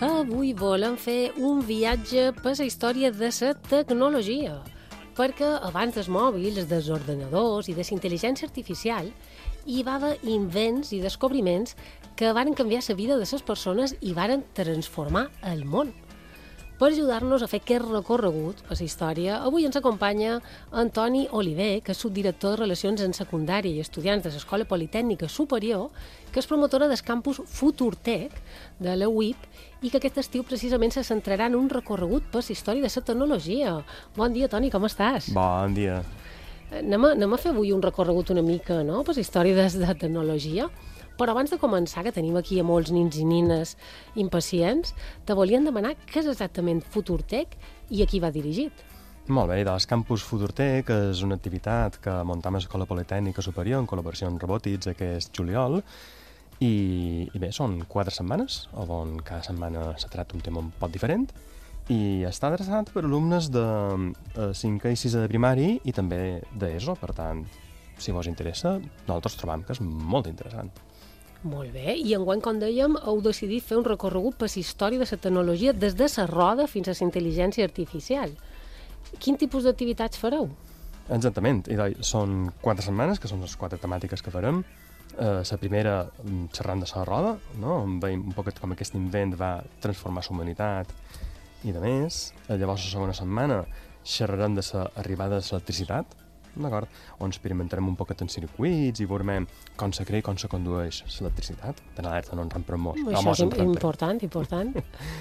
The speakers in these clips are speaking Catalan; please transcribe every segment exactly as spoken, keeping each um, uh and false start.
Avui volem fer un viatge per la història de la tecnologia, perquè abans dels mòbils, dels ordenadors i de la intel·ligència artificial hi va haver invents i descobriments que varen canviar la vida de les persones i varen transformar el món. Per ajudar-nos a fer aquest recorregut per la història, avui ens acompanya Antoni Oliver, que és subdirector de Relacions en Secundària i Estudiants de l'Escola Politècnica Superior, que és promotora del campus FuturTech de la U I P i que aquest estiu precisament se centrarà en un recorregut per la història de la tecnologia. Bon dia, Toni, com estàs? Bon dia. Anem a, anem a fer avui un recorregut una mica, no?, per la història de la tecnologia. Però abans de començar, que tenim aquí a molts nins i nines impacients, te volien demanar què és exactament FuturTech i a qui va dirigit. Molt bé, doncs Campus FuturTech és una activitat que muntam a l'Escola Politècnica Superior en col·laboració amb Robotits aquest juliol i, i bé, són quatre setmanes on cada setmana se tracta un tema un poc diferent i està adreçat per alumnes de cinquè i sisè de primari i també d'ESO, per tant, si vos interessa, nosaltres trobam que és molt interessant. Molt bé, i enguany, com dèiem, heu decidit fer un recorregut per la història de la tecnologia des de la roda fins a la intel·ligència artificial. Quin tipus d'activitats fareu? Exactament, i doncs, són quatre setmanes, que són les quatre temàtiques que farem. Eh, la primera, xerrant de la roda, no? On veiem un poc com aquest invent va transformar la humanitat i de més. Eh, llavors, la segona setmana, xerrarem de l'arribada de l'electricitat, d'acord? On experimentarem un poquet en circuits i veurem com se crea i com se condueix l'electricitat. Tant alerta, no ens ramprem molt. Això és important, important.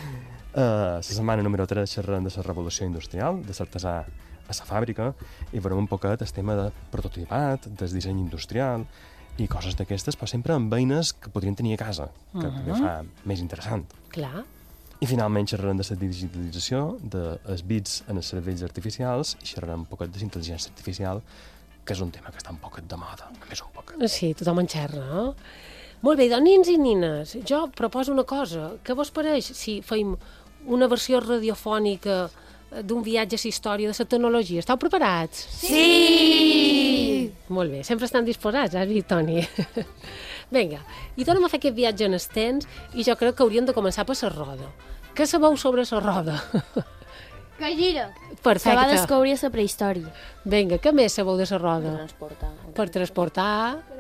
La setmana número tres xerrarem de la revolució industrial, de l'artesà a la fàbrica, i veurem un poquet el tema de prototipat, del disseny industrial i coses d'aquestes, però sempre amb eines que podrien tenir a casa, que uh-huh. també fa més interessant. Clar. I finalment xerrarem de la digitalització, dels bits en els cervells artificials, i xerrarem un poquet de la intel·ligència artificial, que és un tema que està un poquet de moda, només un poquet. Sí, tothom en xerra, no? Molt bé, doncs, nins i nines, jo proposo una cosa. Què vos pareix si fem una versió radiofònica d'un viatge a la història de la tecnologia? Esteu preparats? Sí! Molt bé, sempre estan disposats, has vist, Toni? Vinga, i tornem a fer aquest viatge en estens i jo crec que hauríem de començar per la roda. Què sabeu sobre la roda? Que gira. Perfecte. Se va descobrir a la prehistòria. Vinga, què més sabeu de la roda? Per transportar. Per transportar...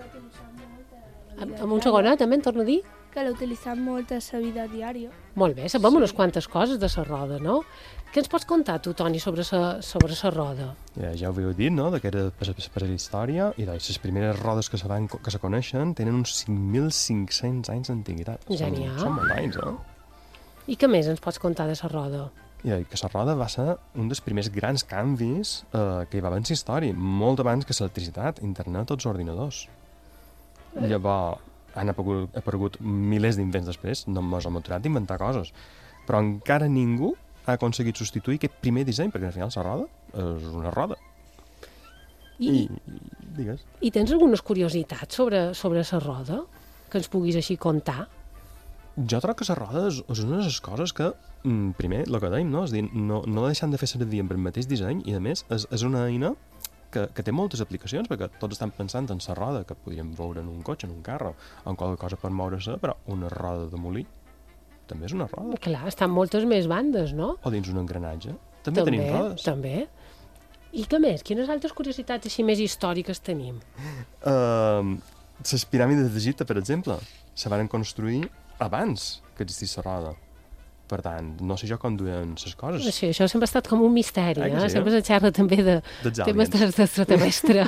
Amb un segonet, també, en torno a dir? Que l'he utilitzat molt a la vida diària. Molt bé, sabem unes quantes coses de la roda, no? Què ens pots contar tu, Toni, sobre la sobre la roda? Ja, ja ho havia dit, no?, que era per la història, i doncs, les primeres rodes que se, van, que se coneixen tenen uns cinc mil cinc-cents anys d'antiguitat. Genial. Són, són molt anys, no? I què més ens pots contar de la roda? I que la roda va ser un dels primers grans canvis eh, que hi va haver en la història, molt abans que l'electricitat, internet o els ordinadors. Eh. Llavors, han aparegut, aparegut milers d'invents després, no ens hem aturat d'inventar coses, però encara ningú ha aconseguit substituir aquest primer disseny, perquè al final la roda és una roda. I, I, digues. I tens algunes curiositats sobre, sobre la roda que ens puguis així contar? Jo trobo que la roda és, és una de les coses que, mm, primer, el que dèiem, no? És dir, no, no deixant de fer servir amb el mateix disseny i, a més, és, és una eina que, que té moltes aplicacions, perquè tots estan pensant en la roda, que podríem veure en un cotxe, en un carro, o en qualque cosa per moure-se, però una roda de molí també és una roda. Clar, estan moltes més bandes, no? O dins un engranatge. També, també tenim rodes. També, I què més? Quines altres curiositats així més històriques tenim? Uh, les piràmides d'Egipte, per exemple, se van construir abans que existís la roda. Per tant, no sé jo com duien les coses. Sí, això sempre ha estat com un misteri, eh? sí, sempre se xerra també de temes d'extraterrestre.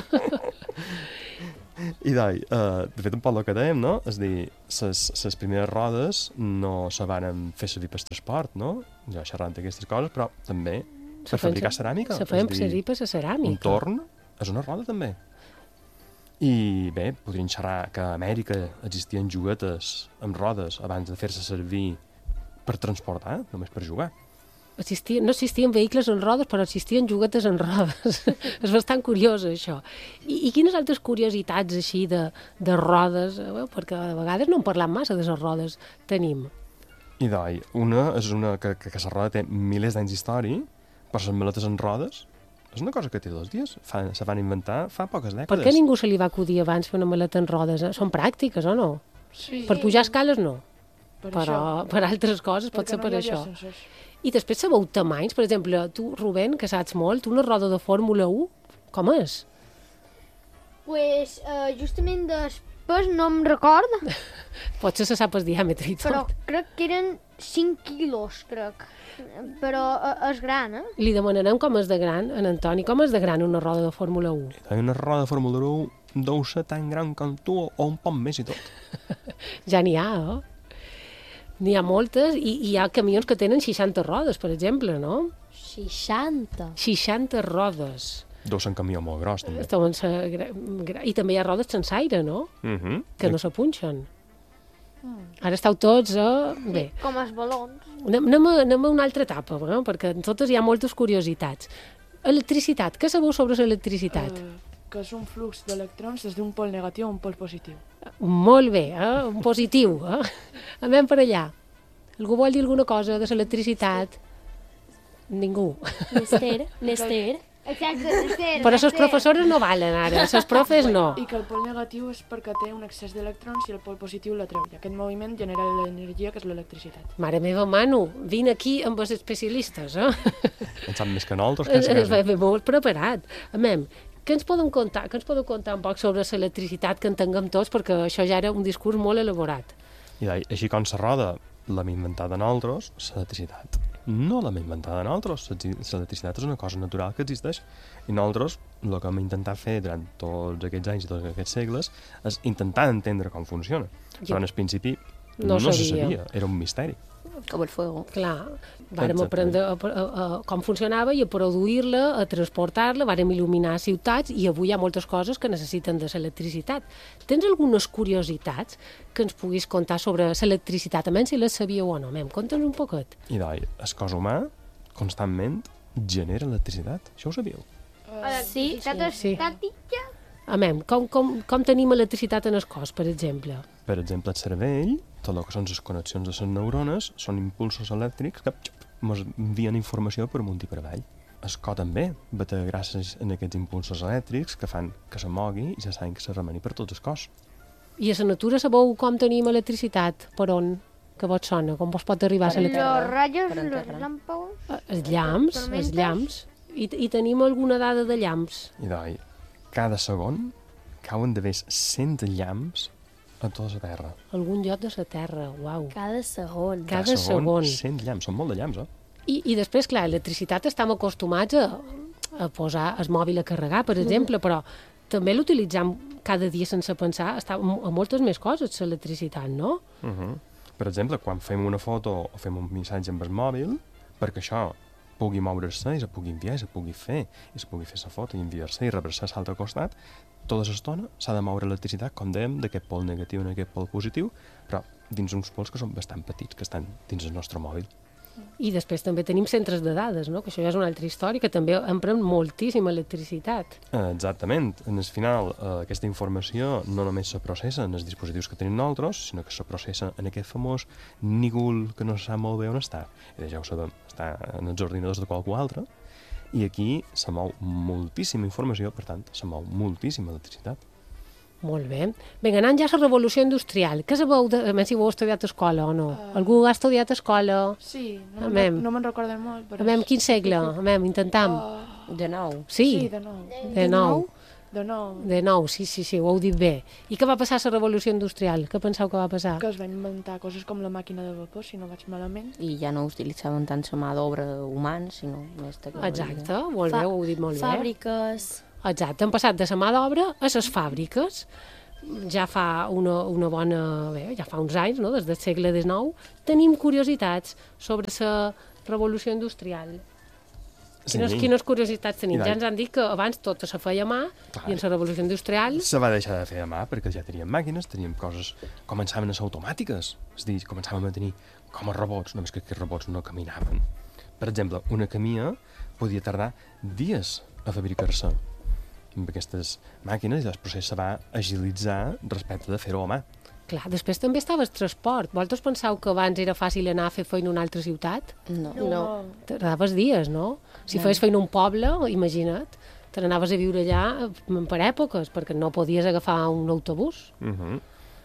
I doncs, uh, de fet, un poc el que dèiem, no? És dir, les primeres rodes no se van fer servir per transport, no? Jo xerrant d'aquestes coses, però també per fabricar ceràmica. Se feien servir per la ceràmica. Un torn és una roda, també. I bé, podríem xerrar que a Amèrica existien juguetes amb rodes abans de fer-se servir per transportar, només per jugar. Existien, no existien vehicles en rodes, però existien juguetes en rodes. És bastant curiós, això. I, i quines altres curiositats, així, de, de rodes, eh? Perquè a vegades no en parlam massa de les rodes, tenim. I doncs, una és una que, que, que la roda té milers d'anys d'història, però les maletes en rodes és una cosa que té dos dies. Fa, se van inventar fa poques dècades. Per què ningú se li va acudir abans fer una maleta en rodes? Eh? Són pràctiques, o no? Sí. Per pujar escales, no. per però això. per altres coses pot Perquè ser no per hi havia això. ascensors. I després sabeu tamanys, per exemple, tu, Rubén, que saps molt, una roda de Fórmula u, com és? Pues, uh, justament després no em record, Potser se sap el diàmetre i tot. però crec que eren cinc quilos, crec. Però uh, és gran, eh? Li demanarem com és de gran, en Antoni, com és de gran una roda de Fórmula u? Hi ha una roda de Fórmula u deu ser tan gran com tu o un poc més i tot. Ja n'hi ha, eh? N'hi ha moltes i, i hi ha camions que tenen seixanta rodes, per exemple, no? seixanta. seixanta rodes. Deu ser un camió molt gros, també. Deuen ser gra- gra- I també hi ha rodes sense aire, no? Uh -huh. Que no s'apunxen. Ara esteu tots a... Bé, Com els balons. anem, anem, a, anem a una altra etapa, eh? Perquè en totes hi ha moltes curiositats. Electricitat. Què sabeu sobre l'electricitat? Eh, que és un flux d'electrons des d'un pol negatiu a un pol positiu. Molt bé, eh? Un positiu. Eh? Anem per allà. Algú vol dir alguna cosa de l'electricitat? Ningú. Nester, Nester. Exacte, Nester. Però les professores no valen ara, les profes no. I que el pol negatiu és perquè té un excés d'electrons i el pol positiu l'atreu. I aquest moviment genera l'energia que és l'electricitat. Mare meva, Manu, vine aquí amb els especialistes, eh? En sap més que nosaltres, És, quasi, és, quasi. és molt preparat. Amem, què ens poden contar? Què ens podeu contar un poc sobre l'electricitat que entenguem tots? Perquè això ja era un discurs molt elaborat. I deia, així com la roda l'hem inventada nosaltres, l'electricitat no l'hem inventada nosaltres. L'electricitat és una cosa natural que existeix. I nosaltres el que hem intentat fer durant tots aquests anys i tots aquests segles és intentar entendre com funciona. Però en el principi No no, no se sabia. sabia, era un misteri. Com el fuego. Clar, vàrem Exactament. aprendre a, a, a, com funcionava i a produir-la, a transportar-la, vàrem il·luminar ciutats i avui hi ha moltes coses que necessiten de l'electricitat. Tens algunes curiositats que ens puguis contar sobre l'electricitat? A menys si les sabíeu o no. Mem, conta'ns un poquet. I deia, el cos humà constantment genera electricitat. Això ho sabíeu? Sí, sí. estàtica. Amem, com, com, com tenim electricitat en el cos, per exemple? Per exemple, el cervell, tot el que són les connexions de les neurones, són impulsos elèctrics que ens envien informació per amunt i per avall. El cor també bata gràcies a aquests impulsos elèctrics que fan que se mogui i se sang que se remeni per tot el cos. I a la natura sabeu com tenim electricitat? Per on? Que vos sona? Com vos pot arribar a Los l'electricitat? rayos, los lámpagos. Els llamps, els Tormentes. llamps. I, I tenim alguna dada de llamps? I deia, cada segon cauen d'haver cent llamps a tota la Terra. Algun lloc de la Terra, uau. Cada segon. Cada segon. cent llamps, són molt de llamps, eh? I, I després, clar, l'electricitat estem acostumats a, a posar el mòbil a carregar, per exemple, però també l'utilitzam cada dia sense pensar, està a moltes més coses, l'electricitat, no? Uh -huh. Per exemple, quan fem una foto o fem un missatge amb el mòbil, perquè això pugui moure-se i se pugui enviar i se pugui fer, i se pugui fer la foto i enviar-se i rebre-se a l'altre costat, tota l'estona s'ha de moure l'electricitat, com dèiem, d'aquest pol negatiu en aquest pol positiu, però dins uns pols que són bastant petits, que estan dins el nostre mòbil. I després també tenim centres de dades, no? Que això ja és una altra història, que també empren moltíssima electricitat. Eh, Exactament. En el final, eh, aquesta informació no només se processa en els dispositius que tenim nosaltres, sinó que se processa en aquest famós nígul que no se sap molt bé on està. I ja ho sabem, està en els ordinadors de qualcú altre, i aquí se mou moltíssima informació, per tant, se mou moltíssima electricitat. Molt bé. Vinga, anant ja a la revolució industrial. Què sabeu, de, a més si ho heu estudiat a escola o no? Uh... Algú ha estudiat a escola? Sí, no Amem. me'n no me'n recorden molt, però... Amem, quin segle? Amem, intentam. Uh, De nou. Sí, sí, de nou. de nou. De nou. De nou, sí, sí, sí, ho heu dit bé. I què va passar a la revolució industrial? Què penseu que va passar? Que es van inventar coses com la màquina de vapor, si no vaig malament. I ja no utilitzaven tant la mà d'obra humana, sinó més tecnologia. Exacte, molt bé, ho heu dit molt bé. Fàbriques. Exacte, han passat de la mà d'obra a les fàbriques. Ja fa una, una bona... Bé, ja fa uns anys, no?, des del segle dinou, tenim curiositats sobre la revolució industrial. Quines, Sí. quines curiositats tenim? I Ja ens han dit que abans tot se feia a mà, Clar. i en la revolució industrial... Se va deixar de fer a mà perquè ja teníem màquines, teníem coses... Començaven a ser automàtiques, és a dir, començàvem a tenir com a robots, només que aquests robots no caminaven. Per exemple, una camia podia tardar dies a fabricar-se amb aquestes màquines i el procés se va agilitzar respecte de fer-ho a mà. Clar, després també estava el transport. Vosaltres penseu que abans era fàcil anar a fer feina a una altra ciutat? No. No. Tardaves dies, no? Si feies feina a un poble, imagina't, te n'anaves a viure allà per èpoques, perquè no podies agafar un autobús. Uh -huh.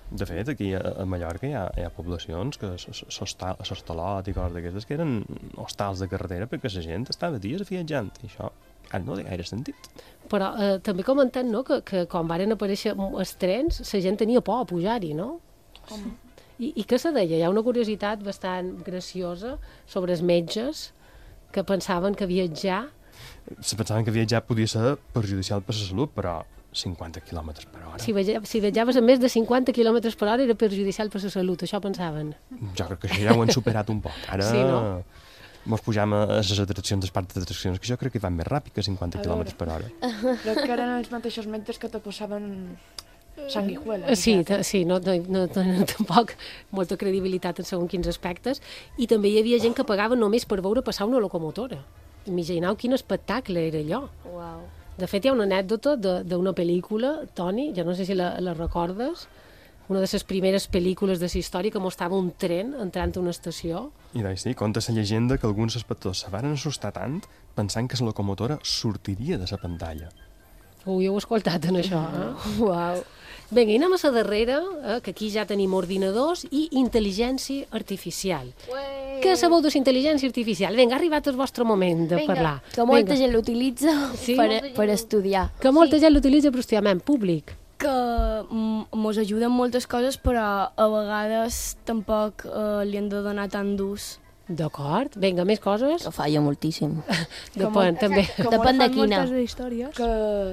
De fet, aquí a, a Mallorca hi ha, hi ha poblacions que s'Hostalot i coses d'aquestes que eren hostals de carretera perquè la gent estava dies viatjant i això ara no té gaire sentit. Però eh, també comentant, no?, que, que quan varen aparèixer els trens la gent tenia por a pujar-hi, no? Com? I, I què se deia? Hi ha una curiositat bastant graciosa sobre els metges que pensaven que viatjar... Se pensaven que viatjar podia ser perjudicial per la salut, però cinquanta quilòmetres per hora. Si, viatja, si viatjaves a més de cinquanta quilòmetres per hora era perjudicial per la salut, això pensaven. Jo crec que això ja ho han superat un poc. Ara Sí, no? mos pugem a les atraccions, les parcs d'atraccions, que jo crec que van més ràpid que cinquanta A quilòmetres per veure. hora. Crec que eren els mateixos metges que te posaven sanguijuela. Sí, t- sí, no, no, no tenen tampoc molta credibilitat en segons quins aspectes. I també hi havia gent que pagava només per veure passar una locomotora. Imagineu quin espectacle era allò. Uau. De fet, hi ha una anècdota de- d'una pel·lícula, Toni, jo no sé si la, la recordes, una de les primeres pel·lícules de la història que mostrava un tren entrant a una estació. I doncs sí, conta la llegenda que alguns espectadors se varen assustar tant pensant que la locomotora sortiria de la pantalla. Ui, heu escoltat en això, eh? Uau. Vinga, i anem a la darrera, eh, que aquí ja tenim ordinadors i intel·ligència artificial. Ué. Què sabeu de la intel·ligència artificial? Vinga, ha arribat el vostre moment de Vinga, parlar. Que molta Vinga, gent l'utilitza Sí? per, Molta gent per l'u- estudiar. que molta gent l'utilitza per estudiar en públic. Que mm, mos ajuden moltes coses, però a vegades tampoc eh, li han de donar tant d'ús. D'acord? Vinga, més coses? Que falla moltíssim. Depèn, també. Que Depèn de Fan quina. moltes històries. Que,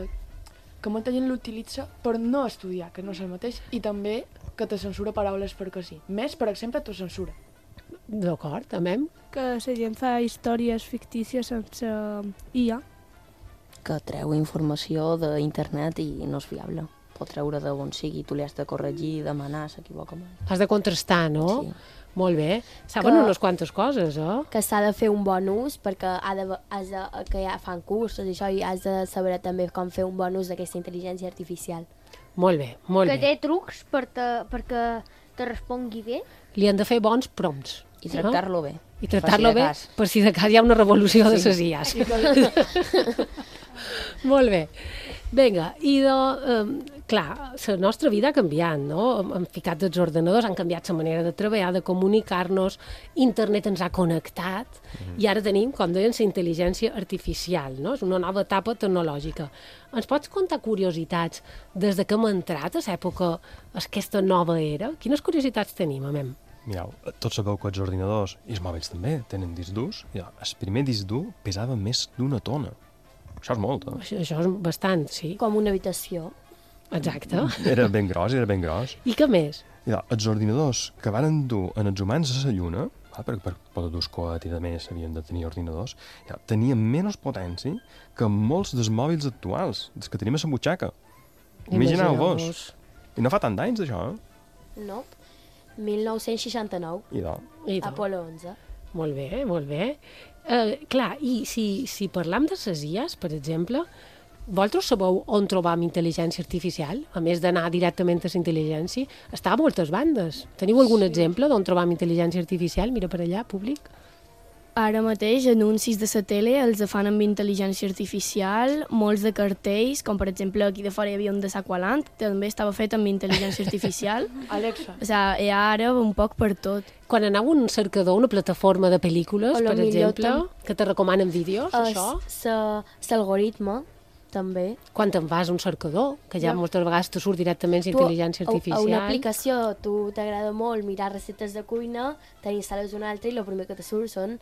que molta gent l'utilitza per no estudiar, que no és el mateix, i també que te censura paraules perquè sí. Més, per exemple, te censura. D'acord, amem. Que la gent fa històries fictícies sense I A. Que treu informació d'internet i no és fiable. Pot treure de on sigui, tu li has de corregir, demanar, s'equivoca molt. Has de contrastar, no? Sí. Molt bé. Saben Que- unes quantes coses, eh? Que s'ha de fer un bon ús, perquè ha de, has de, que ja fan cursos i això, i has de saber també com fer un bon ús d'aquesta intel·ligència artificial. Molt bé, molt Que bé. té trucs per te, perquè te respongui bé. Li han de fer bons prompts. I tractar-lo bé. I per tractar-lo si de bé, cas. per si de cas hi ha una revolució de Sí. les I As. Molt bé. Vinga, i de, eh, clar, la nostra vida ha canviat, no? Hem, hem ficat els ordenadors, han canviat la manera de treballar, de comunicar-nos, internet ens ha connectat, i ara tenim, com deien, la intel·ligència artificial, no? És una nova etapa tecnològica. Ens pots contar curiositats des de que hem entrat a l'època, a aquesta nova era? Quines curiositats tenim, amem? Mireu, tots sabeu que els ordinadors i els mòbils també tenen disc durs. Ja, el primer disc dur pesava més d'una tona. Això és molt, eh? Això, això és bastant, sí. Com una habitació. Exacte. Era ben gros, era ben gros. I què més? Ja, els ordinadors que van dur en els humans a la Lluna, va, per, per poder dur coet i de més havien de tenir ordinadors, ja, tenien menys potència que molts dels mòbils actuals, dels que tenim a la butxaca. Imagineu-vos. I no fa tant d'anys, d'això, eh? No? mil nou-cents seixanta-nou. I de... I doncs, Apolo onze. molt bé, molt bé. Eh, clar, i si, si parlam de ses I As, per exemple, vosaltres sabeu on trobam intel·ligència artificial? A més d'anar directament a la intel·ligència, està a moltes bandes. Teniu algun sí. exemple d'on trobam intel·ligència artificial? Mira per allà, públic. Ara mateix, anuncis de la tele els fan amb intel·ligència artificial, molts de cartells, com per exemple aquí de fora hi havia un de Saqualand, també estava fet amb intel·ligència artificial. Alexa. O sigui, hi ha ara un poc per tot. Quan aneu a un cercador, una plataforma de pel·lícules, O lo per millor exemple, tam- que te recomanen vídeos, això, L'algoritme, també. quan te'n vas a un cercador, que ja Ja. moltes vegades te surt directament Tu, intel·ligència a- artificial. A una aplicació, tu t'agrada molt mirar receptes de cuina, te n'instal·les una altra i el primer que te surt són...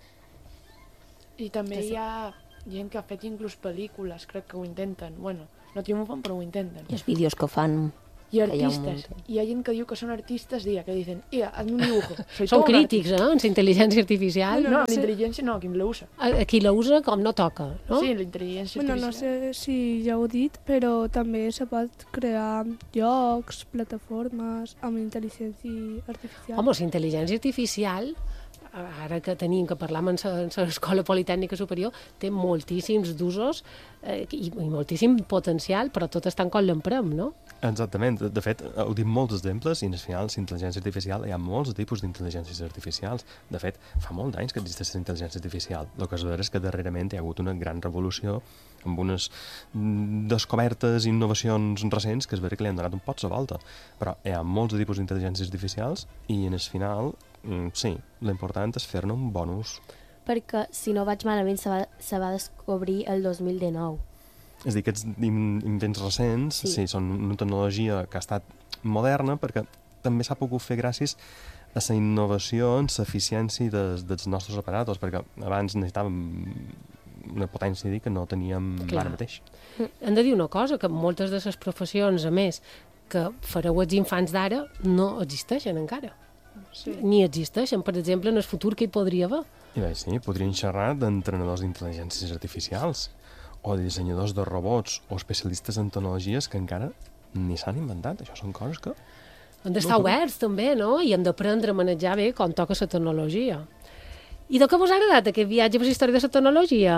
I també hi ha gent que ha fet inclús pel·lícules, crec que ho intenten. Bueno, no triomfen, però ho intenten. I els vídeos que fan... I que hi ha un artistes. munt. Hi ha gent que diu que són artistes, dia, que dicen, ia, hazme un dibujo. Soy Són todo un crítics, artista". eh, en la intel·ligència artificial. No, no, la inteligencia no, quien lo usa. A, a qui la usa com no toca, no? Sí, la inteligencia Bueno, no artificial. sé si ja ho he dit, però també se pot crear jocs, plataformes amb intel·ligència artificial. Home, la intel·ligència artificial ara que tenim que parlar amb l'Escola Politècnica Superior, té moltíssims d'usos eh, i, i moltíssim potencial, però tot està en com l'emprem, no? Exactament. De fet, heu dit molts exemples i, al final, l'intel·ligència artificial, hi ha molts tipus d'intel·ligències artificials. De fet, fa molts anys que existeix la intel·ligència artificial. El que es veu és que darrerament hi ha hagut una gran revolució amb unes descobertes i innovacions recents que es veu que li han donat un pot la volta. Però hi ha molts tipus d'intel·ligències artificials i, en el final, sí, l'important és fer-ne un bon ús. Perquè, si no vaig malament, se va, se va descobrir el dos mil dinou. És a dir, aquests invents recents, sí. sí, són una tecnologia que ha estat moderna perquè també s'ha pogut fer gràcies a la innovació en l'eficiència dels, dels nostres aparatos, perquè abans necessitàvem una potència que no teníem Clar. Ara mateix. Hem de dir una cosa, que moltes de les professions, a més, que fareu els infants d'ara, no existeixen encara. Sí. Ni existeixen. Per exemple, en el futur que hi podria haver. I bé, sí, podrien xerrar d'entrenadors d'intel·ligències artificials, o de dissenyadors de robots, o especialistes en tecnologies que encara ni s'han inventat. Això són coses que... Han d'estar no, oberts, també, no? I hem d'aprendre a manejar bé com toca la tecnologia. I de què vos ha agradat aquest viatge per la història de la tecnologia?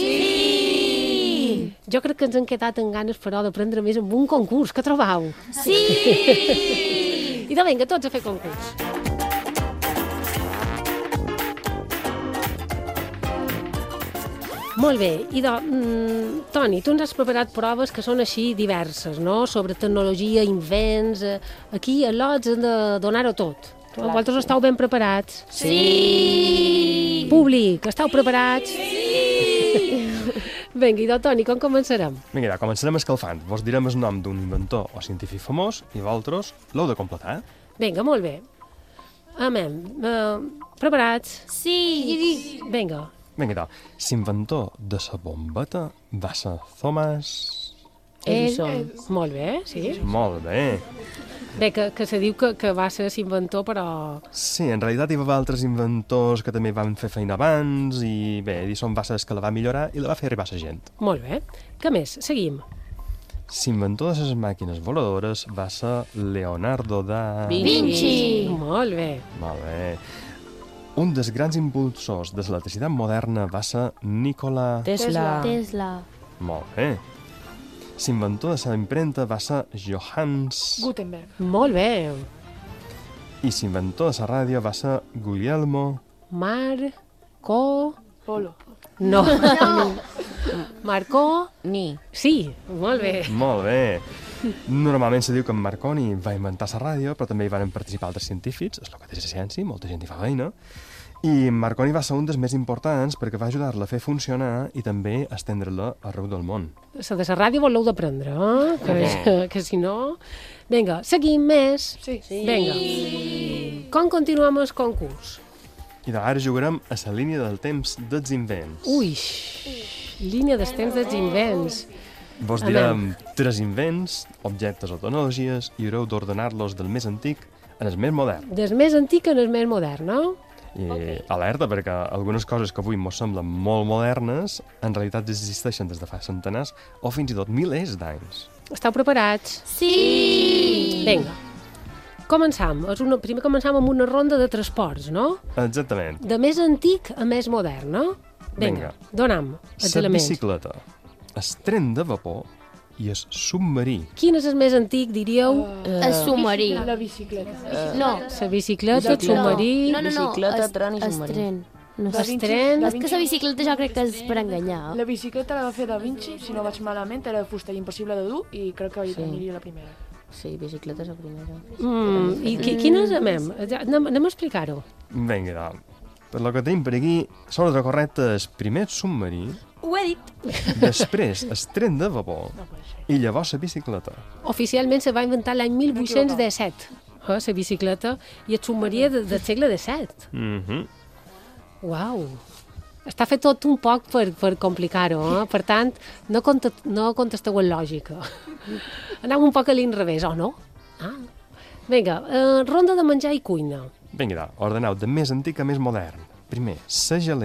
Sí! Jo crec que ens han quedat en ganes, però, d'aprendre més amb un concurs. Què trobau? Sí! I de vinga, tots a fer concurs. Molt bé, i de, mm, Toni, tu ens has preparat proves que són així diverses, no?, sobre tecnologia, invents... Eh, aquí a l'Ots hem de donar-ho tot. Clar, vosaltres sí. Esteu ben preparats? Sí! Públic, esteu preparats? Sí! Vinga, i de Toni, com començarem? Vinga, començarem escalfant. Vos direm el nom d'un inventor o científic famós i vosaltres l'heu de completar. Vinga, molt bé. Amem. Uh, preparats? Sí! Vinga. Vinga, l'inventor de la bombeta va ser Thomas... Edison. Ell, molt bé, sí. Molt bé. Bé, que, que se diu que, que va ser l'inventor, però... Sí, en realitat hi va haver altres inventors que també van fer feina abans i bé, Edison va ser el que la va millorar i la va fer arribar a la gent. Molt bé. Què més? Seguim. L'inventor de les màquines voladores va ser Leonardo da Vinci. Molt bé. Molt bé. Un dels grans impulsors de l'electricitat moderna va ser Nikola Tesla. Tesla. Molt bé. L'inventor de la impremta va ser Johannes Gutenberg. Molt bé. I l'inventor de la ràdio va ser Guglielmo Marco... Polo. No. no. Marco... Ni. Sí, molt bé. Molt bé. Normalment se diu que en Marconi va inventar la ràdio, però també hi van participar altres científics, és el que té la ciència, molta gent hi fa feina, i Marconi va ser un dels més importants perquè va ajudar-la a fer funcionar i també a estendre-la arreu del món. La de la ràdio voleu d'aprendre, eh? Que, que, que si no... Vinga, seguim més. Sí. sí. Vinga. Com continuem el concurs? I ara jugarem a la línia del temps dels invents. Ui, línia del temps dels invents. Vos direm tres invents, objectes o tecnologies, i haureu d'ordenar-los del més antic en el més modern. Del més antic en el més modern, no? I okay. Alerta, perquè algunes coses que avui ens semblen molt modernes, en realitat existeixen des de fa centenars o fins i tot milers d'anys. Esteu preparats? Sí! Vinga. Començam. És una, primer començam amb una ronda de transports, no? Exactament. De més antic a més modern, no? Vinga, dona'm els elements. La bicicleta, el tren de vapor i el submarí. Quin és el més antic, diríeu? Uh, el submarí. La bicicleta. Uh, no. La bicicleta, el submarí... No, no, no. Bicicleta, tren i submarí. Tren. No el tren... És que la bicicleta jo crec que és per enganyar. La bicicleta la va fer Da Vinci, si no vaig malament, era de fusta i impossible de dur, i crec que Sí. aniria la primera. Sí, bicicleta és la primera. Mm, I qui, quina és, amem? Anem, anem a explicar-ho. Vinga, per lo que tenim per aquí, l'ordre correcte és primer el submarí, Ho he dit. després el tren de vapor i llavors la bicicleta. Oficialment se va inventar l'any mil vuit-cents disset, eh, la bicicleta, i el submarí de, del segle disset. Mhm. Uau! Està fet tot un poc per, per complicar-ho, eh? Per tant, no, contest, no contesteu en lògica. Aneu un poc a l'inrevés, o no? Ah. Vinga, eh, ronda de menjar i cuina. Vinga, ordeneu de més antic a més modern. Primer, la gelea.